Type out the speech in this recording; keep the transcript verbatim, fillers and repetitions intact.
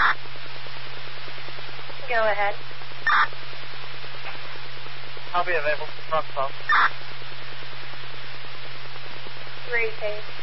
Go ahead. I'll be available for front phone. Three, page.